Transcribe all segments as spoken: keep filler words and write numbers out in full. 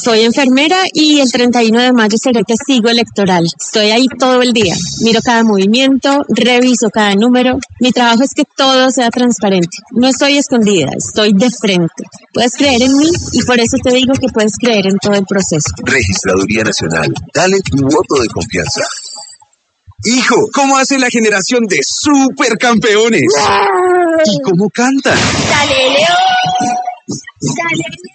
Soy enfermera y el treinta y uno de mayo seré testigo electoral. Estoy ahí todo el día. Miro cada movimiento, reviso cada número. Mi trabajo es que todo sea transparente. No estoy escondida, estoy de frente. Puedes creer en mí y por eso te digo que puedes creer en todo el proceso. Registraduría Nacional. Dale tu voto de confianza. Hijo, ¿cómo hace la generación de supercampeones? ¿Y cómo cantan? ¡Dale, León! ¡Dale, León!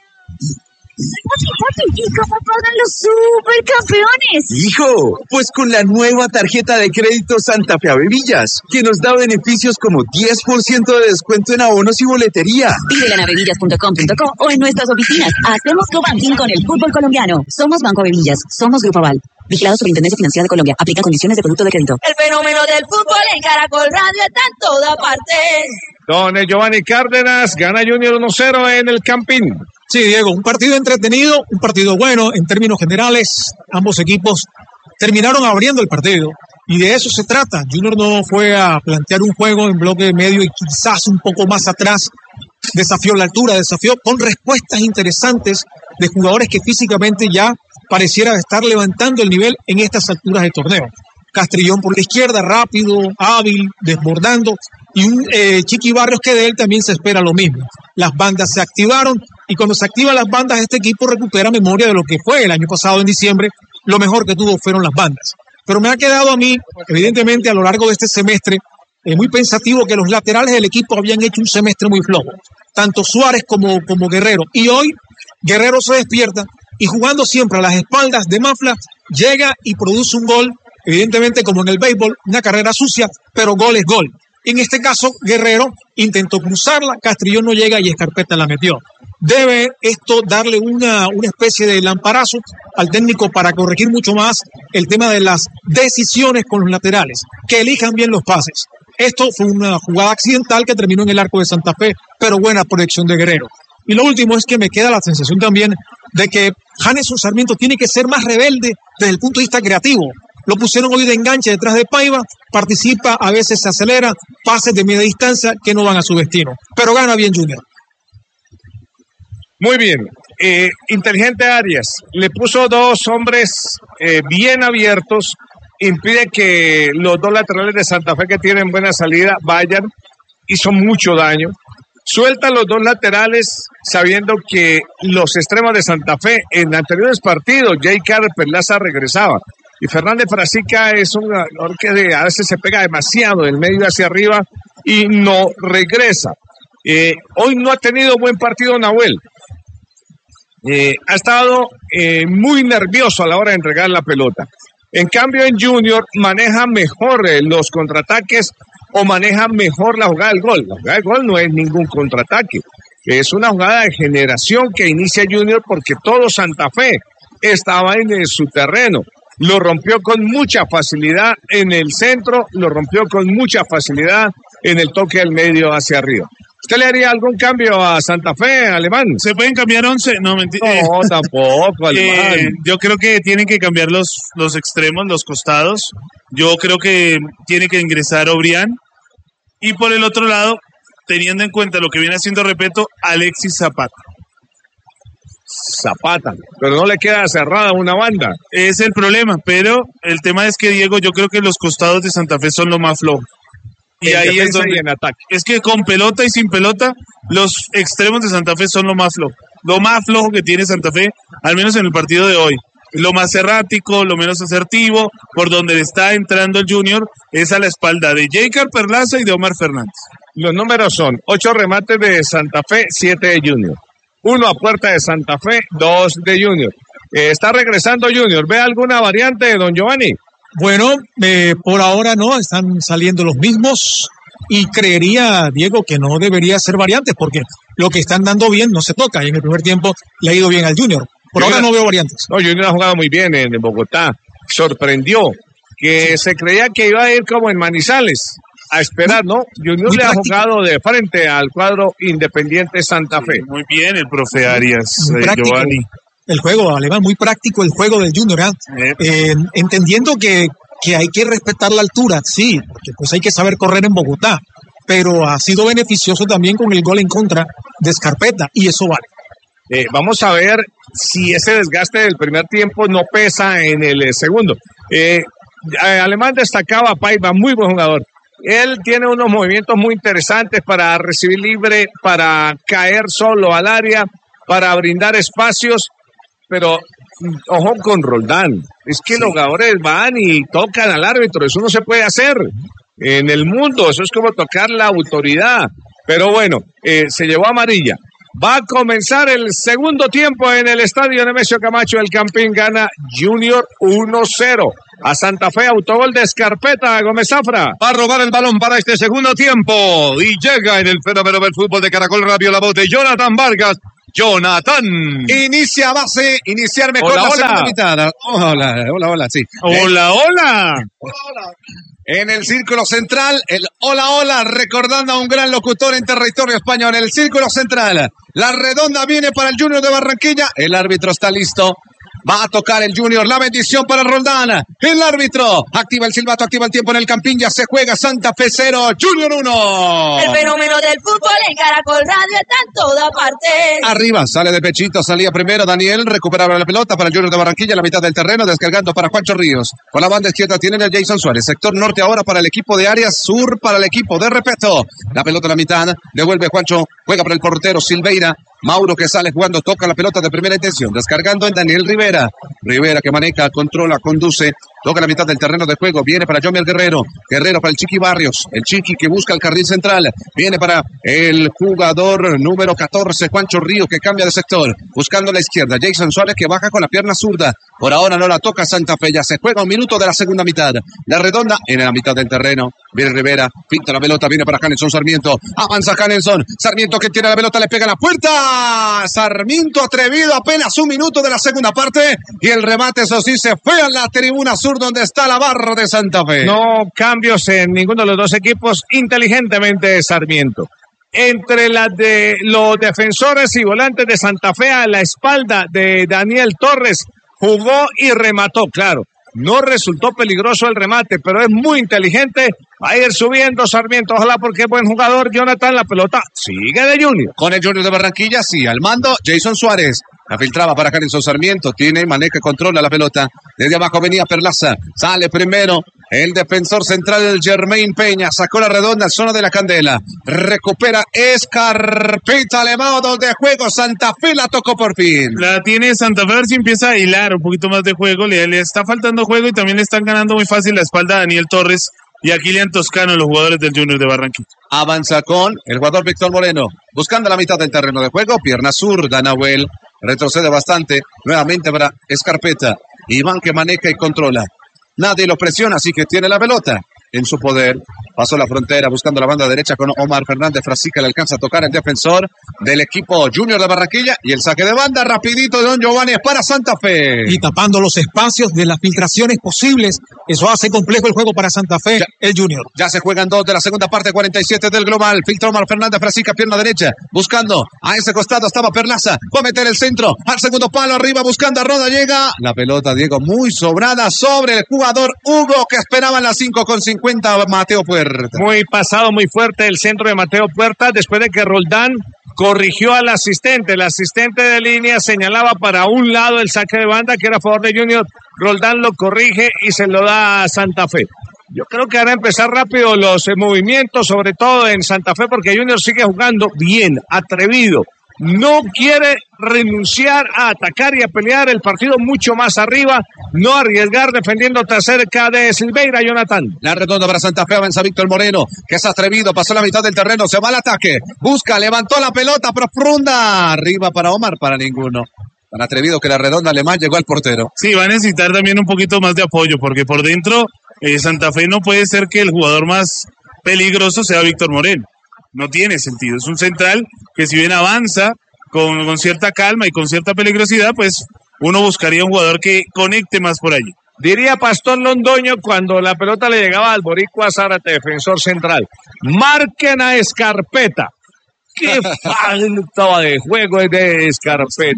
Papi, papi, ¿y cómo pagan los supercampeones? Hijo, pues con la nueva tarjeta de crédito Santa Fe Avevillas, que nos da beneficios como diez por ciento de descuento en abonos y boletería. Pídela en avevillas punto com punto co o en nuestras oficinas. Hacemos co-banking con el fútbol colombiano. Somos Banco Avevillas, somos Grupo Aval. Vigilado Superintendencia Financiera de Colombia. Aplica condiciones de producto de crédito. El fenómeno del fútbol en Caracol Radio está en toda parte. Don Giovanni Cárdenas, gana Junior uno cero en el Campín. Sí, Diego, un partido entretenido, un partido bueno en términos generales. Ambos equipos terminaron abriendo el partido y de eso se trata. Junior no fue a plantear un juego en bloque medio y quizás un poco más atrás. Desafió la altura, desafió con respuestas interesantes de jugadores que físicamente ya pareciera estar levantando el nivel en estas alturas del torneo. Castrillón por la izquierda, rápido, hábil, desbordando, y un eh, Chiqui Barrios que de él también se espera lo mismo. Las bandas se activaron y cuando se activan las bandas este equipo recupera memoria de lo que fue el año pasado en diciembre. Lo mejor que tuvo fueron las bandas. Pero me ha quedado a mí, evidentemente a lo largo de este semestre, eh, muy pensativo que los laterales del equipo habían hecho un semestre muy flojo. Tanto Suárez como, como Guerrero. Y hoy Guerrero se despierta y jugando siempre a las espaldas de Mafla, llega y produce un gol, evidentemente como en el béisbol, una carrera sucia, pero gol es gol. En este caso, Guerrero intentó cruzarla, Castrillón no llega y Escarpeta la metió. Debe esto darle una, una especie de lamparazo al técnico para corregir mucho más el tema de las decisiones con los laterales, que elijan bien los pases. Esto fue una jugada accidental que terminó en el arco de Santa Fe, pero buena proyección de Guerrero. Y lo último es que me queda la sensación también de que Janeson Sarmiento tiene que ser más rebelde desde el punto de vista creativo. Lo pusieron hoy de enganche detrás de Paiva, participa, a veces se acelera, pases de media distancia que no van a su destino. Pero gana bien Junior. Muy bien. Eh, inteligente Arias. Le puso dos hombres eh, bien abiertos. Impide que los dos laterales de Santa Fe que tienen buena salida vayan. Hizo mucho daño. Suelta los dos laterales sabiendo que los extremos de Santa Fe en anteriores partidos, Jay Carter Perlaza regresaba. Y Fernández Frasica es un jugador que de, a veces se pega demasiado del medio hacia arriba y no regresa. Eh, hoy no ha tenido buen partido Nahuel. Eh, ha estado eh, muy nervioso a la hora de entregar la pelota. En cambio en Junior maneja mejor eh, los contraataques o maneja mejor la jugada del gol. La jugada del gol no es ningún contraataque. Es una jugada de generación que inicia Junior porque todo Santa Fe estaba en eh, su terreno. Lo rompió con mucha facilidad en el centro, lo rompió con mucha facilidad en el toque del medio hacia arriba. ¿Usted le haría algún cambio a Santa Fe, Alemán? ¿Se pueden cambiar once? No, mentira. No, tampoco, Alemán. Eh, yo creo que tienen que cambiar los, los extremos, los costados. Yo creo que tiene que ingresar Obrián. Y por el otro lado, teniendo en cuenta lo que viene haciendo, repito, Alexis Zapata. Zapata, pero no le queda cerrada una banda. Es el problema, pero el tema es que, Diego, yo creo que los costados de Santa Fe son lo más flojos. Y en ahí es donde, y en ataque. Es que con pelota y sin pelota, los extremos de Santa Fe son lo más flojo. Lo más flojo que tiene Santa Fe, al menos en el partido de hoy. Lo más errático, lo menos asertivo, por donde está entrando el Junior, es a la espalda de Jacob Perlaza y de Omar Fernández. Los números son ocho remates de Santa Fe, siete de Junior. Uno a puerta de Santa Fe, dos de Junior. Eh, está regresando Junior. ¿Ve alguna variante de don Giovanni? Bueno, eh, por ahora no, están saliendo los mismos y creería, Diego, que no debería ser variantes porque lo que están dando bien no se toca y en el primer tiempo le ha ido bien al Junior. Por Junior, ahora no veo variantes. No, Junior ha jugado muy bien en Bogotá. Sorprendió que sí. Se creía que iba a ir como en Manizales a esperar, ¿no? Junior muy le práctico. Ha jugado de frente al cuadro Independiente Santa Fe. Sí, muy bien el profe Arias, eh, Giovanni. El juego, Alemán, muy práctico el juego del Junior, ¿eh? Eh. Eh, entendiendo que, que hay que respetar la altura, sí, porque pues hay que saber correr en Bogotá, pero ha sido beneficioso también con el gol en contra de Escarpeta, y eso vale. Eh, vamos a ver si ese desgaste del primer tiempo no pesa en el eh, segundo. Eh, Alemán destacaba a Paiva, muy buen jugador. Él tiene unos movimientos muy interesantes para recibir libre, para caer solo al área, para brindar espacios, pero ojo con Roldán. Es que sí. Los jugadores van y tocan al árbitro, eso no se puede hacer en el mundo, eso es como tocar la autoridad. Pero bueno, eh, se llevó amarilla. Va a comenzar el segundo tiempo en el estadio Nemesio Camacho. El Campín gana Junior uno cero. A Santa Fe, autogol de Escarpeta. Gómez Zafra va a robar el balón para este segundo tiempo. Y llega en el fenómeno del fútbol de Caracol Radio la voz de Jonathan Vargas. Jonathan. Inicia base, iniciar mejor hola, la hola. segunda mitad. Hola, hola, hola, sí. Hola, hola. Hola, hola. En el círculo central, el hola, hola, recordando a un gran locutor en territorio español. En el círculo central, la redonda viene para el Junior de Barranquilla. El árbitro está listo. Va a tocar el Junior, la bendición para Roldán. El árbitro activa el silbato, activa el tiempo en el Campín. Ya se juega Santa Fe cero, Junior uno. El fenómeno del fútbol en Caracol Radio está en toda parte. Arriba, sale de pechito, salía primero Daniel, recuperaba la pelota para el Junior de Barranquilla, la mitad del terreno, descargando para Juancho Ríos. Por la banda izquierda tienen a Jason Suárez. Sector norte ahora para el equipo de Arias, sur para el equipo de Repeto. La pelota a la mitad, devuelve Juancho, juega para el portero Silveira. Mauro que sale jugando, toca la pelota de primera intención, descargando en Daniel Rivera. Rivera que maneja, controla, conduce, toca la mitad del terreno de juego, viene para Jomier Guerrero, Guerrero para el Chiqui Barrios, el Chiqui que busca el carril central, viene para el jugador número catorce, Juancho Río, que cambia de sector, buscando la izquierda, Jason Suárez que baja con la pierna zurda, por ahora no la toca Santa Fe, ya se juega un minuto de la segunda mitad, la redonda en la mitad del terreno, viene Rivera, pinta la pelota, viene para Hanelson Sarmiento, avanza Hanelson, Sarmiento que tiene la pelota, le pega en la puerta, Sarmiento atrevido, apenas un minuto de la segunda parte, y el remate, eso sí, se fue a la tribuna sur donde está la barra de Santa Fe. No cambios en ninguno de los dos equipos, inteligentemente Sarmiento. Entre las de los defensores y volantes de Santa Fe a la espalda de Daniel Torres, jugó y remató, claro. No resultó peligroso el remate, pero es muy inteligente. Va a ir subiendo Sarmiento, ojalá porque es buen jugador. Jonathan, la pelota sigue de Junior. Con el Junior de Barranquilla, sí, al mando Jason Suárez. La filtraba para Hanelson Sarmiento, tiene Mané que controla la pelota. Desde abajo venía Perlaza, sale primero el defensor central del Germain Peña, sacó la redonda, zona de la Candela. Recupera Escarpeta, elevado de juego, Santa Fe la tocó por fin. La tiene Santa Fe, a ver si empieza a hilar un poquito más de juego, le, le está faltando juego y también le están ganando muy fácil la espalda a Daniel Torres y a Kilian Toscano, los jugadores del Junior de Barranquilla. Avanza con el jugador Víctor Moreno, buscando la mitad del terreno de juego, pierna zurda, Nahuel, retrocede bastante, nuevamente para Escarpeta, Iván que maneja y controla, nadie lo presiona, así que tiene la pelota en su poder, pasó la frontera buscando la banda derecha con Omar Fernández Frasica, le alcanza a tocar el defensor del equipo Junior de Barranquilla y el saque de banda rapidito de Don Giovanni es para Santa Fe. Y tapando los espacios de las filtraciones posibles, eso hace complejo el juego para Santa Fe, ya, el Junior. Ya se juegan dos de la segunda parte, cuarenta y siete del global, filtra Omar Fernández Frasica, pierna derecha, buscando a ese costado estaba Perlaza, va a meter el centro, al segundo palo arriba buscando a Roda, llega la pelota, Diego, muy sobrada sobre el jugador Hugo que esperaba en las cinco con cincuenta. Mateo Puerta. Muy pasado, muy fuerte el centro de Mateo Puerta después de que Roldán corrigió al asistente. El asistente de línea señalaba para un lado el saque de banda que era a favor de Junior. Roldán lo corrige y se lo da a Santa Fe. Yo creo que van a empezar rápido los eh, movimientos, sobre todo en Santa Fe, porque Junior sigue jugando bien, atrevido. No quiere renunciar a atacar y a pelear el partido mucho más arriba, no arriesgar defendiéndote cerca de Silveira, Jonathan. La redonda para Santa Fe, avanza Víctor Moreno, que es atrevido, pasó la mitad del terreno, se va al ataque, busca, levantó la pelota profunda, arriba para Omar, para ninguno. Tan atrevido que la redonda alemán llegó al portero. Sí, va a necesitar también un poquito más de apoyo, porque por dentro eh, Santa Fe no puede ser que el jugador más peligroso sea Víctor Moreno. No tiene sentido. Es un central que si bien avanza con, con cierta calma y con cierta peligrosidad, pues uno buscaría un jugador que conecte más por allí. Diría Pastor Londoño cuando la pelota le llegaba al Boricua Zárate, defensor central. Marquen a Escarpeta. Qué falta de juego es de Escarpeta.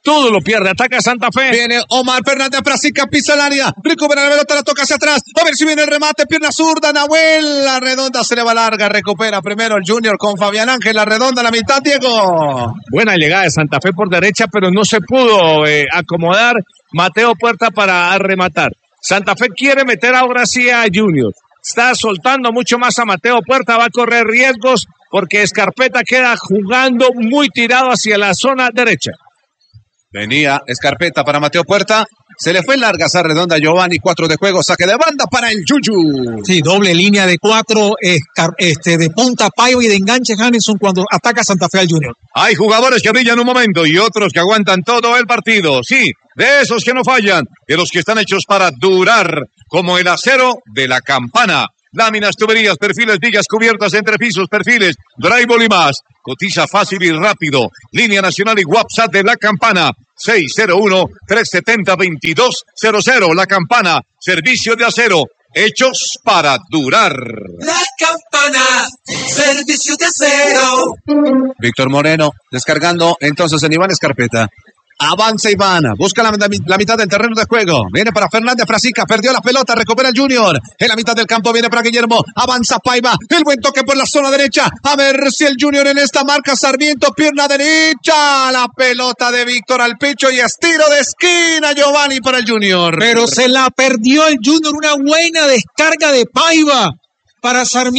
todo lo pierde. Ataca Santa Fe. Viene Omar Fernández Frasica, pisa el área, recupera la pelota, la toca hacia atrás, a ver si viene el remate, pierna zurda, Nahuel, la redonda se le va larga, recupera primero el Junior con Fabián Ángel, la redonda a la mitad, Diego. Buena llegada de Santa Fe por derecha, pero no se pudo eh, acomodar Mateo Puerta para rematar. Santa Fe quiere meter ahora sí a Junior. Está soltando mucho más a Mateo Puerta, va a correr riesgos porque Escarpeta queda jugando muy tirado hacia la zona derecha. Venía Escarpeta para Mateo Puerta. Se le fue larga esa redonda a Giovanni. Cuatro de juego. Saque de banda para el Yuyu. Sí, doble línea de cuatro. Escar- este, de punta Paiva y de enganche Handerson cuando ataca Santa Fe al Junior. Hay jugadores que brillan un momento y otros que aguantan todo el partido. Sí, de esos que no fallan, de los que están hechos para durar, como el acero de la Campana. Láminas, tuberías, perfiles, vigas, cubiertas, entrepisos, perfiles, drywall y más. Cotiza fácil y rápido. Línea nacional y WhatsApp de La Campana. seis cero uno, tres siete cero, dos dos cero cero. La Campana. Servicio de acero. Hechos para durar. La Campana. Servicio de acero. Víctor Moreno descargando entonces en Iván Escarpeta. Avanza Iván, busca la, la, la mitad del terreno de juego. Viene para Fernández Frasica, perdió la pelota, recupera el Junior. En la mitad del campo viene para Guillermo. Avanza Paiva, el buen toque por la zona derecha. A ver si el Junior en esta marca. Sarmiento, pierna derecha. La pelota de Víctor al pecho y estiro de esquina Giovanni para el Junior. Pero se la perdió el Junior, una buena descarga de Paiva para Sarmiento.